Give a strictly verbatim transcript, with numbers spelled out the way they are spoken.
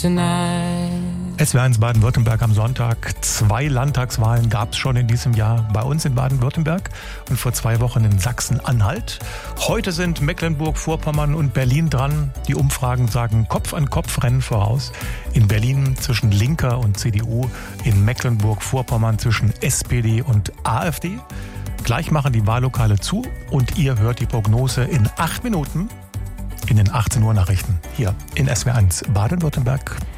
tonight. S W R eins Baden-Württemberg am Sonntag. Zwei Landtagswahlen gab es schon in diesem Jahr bei uns in Baden-Württemberg und vor zwei Wochen in Sachsen-Anhalt. Heute sind Mecklenburg-Vorpommern und Berlin dran. Die Umfragen sagen Kopf-an-Kopf-Rennen voraus. In Berlin zwischen Linker und C D U, in Mecklenburg-Vorpommern zwischen S P D und A f D. Gleich machen die Wahllokale zu und ihr hört die Prognose in acht Minuten in den achtzehn Uhr Nachrichten hier in S W R eins Baden-Württemberg.